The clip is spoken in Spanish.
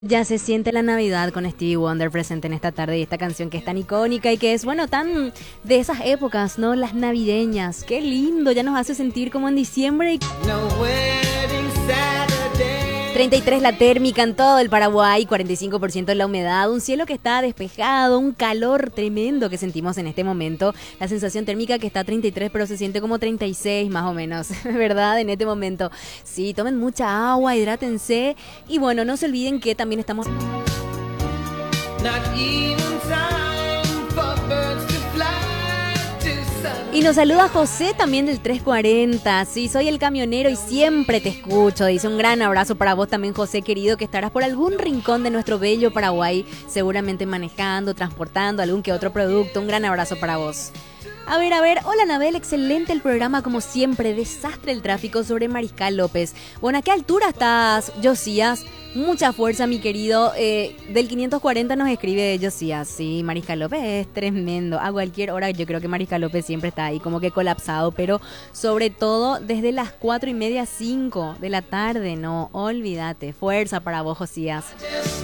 Ya se siente la Navidad con Stevie Wonder presente en esta tarde y esta canción que es tan icónica y que es, bueno, tan de esas épocas, ¿no? Las navideñas. Qué lindo, ya nos hace sentir como en diciembre. 33 la térmica en todo el Paraguay, 45% la humedad, un cielo que está despejado, un calor tremendo que sentimos en este momento. La sensación térmica que está a 33, pero se siente como 36 más o menos, ¿verdad? En este momento. Sí, tomen mucha agua, hidrátense y bueno, no se olviden que también estamos... Y nos saluda José también del 340. Sí, soy el camionero y siempre te escucho. Dice un gran abrazo para vos también, José querido, que estarás por algún rincón de nuestro bello Paraguay, seguramente manejando, transportando algún que otro producto. Un gran abrazo para vos. A ver, hola Anabel, excelente el programa como siempre, desastre el tráfico sobre Mariscal López. Bueno, ¿a qué altura estás, Josías? Mucha fuerza, mi querido. Del 540 nos escribe Josías. Sí, Mariscal López es tremendo. A cualquier hora yo creo que Mariscal López siempre está ahí como que colapsado, pero sobre todo desde las 4:30, 5 de la tarde, no, olvídate. Fuerza para vos, Josías.